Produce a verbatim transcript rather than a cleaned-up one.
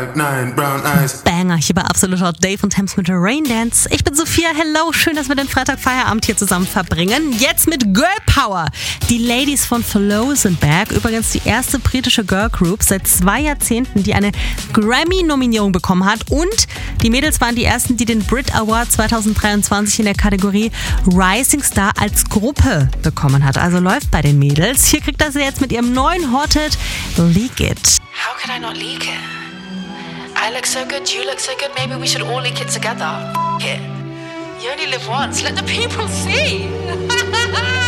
Nine brown eyes. Banger hier bei Absolut Hot, Dave und Thames mit Rain Dance. Ich bin Sophia, hello, schön, dass wir den Freitag Feierabend hier zusammen verbringen. Jetzt mit Girl Power. Die Ladies von Flowsenberg, übrigens die erste britische Girl Group seit zwei Jahrzehnten, die eine Grammy-Nominierung bekommen hat. Und die Mädels waren die ersten, die den Brit Award zwanzig dreiundzwanzig in der Kategorie Rising Star als Gruppe bekommen hat. Also läuft bei den Mädels. Hier kriegt er sie jetzt mit ihrem neuen Hot-Hit Leak It. How could I not leak it? I look so good, you look so good, maybe we should all leak it together. F- it. You only live once, let the people see.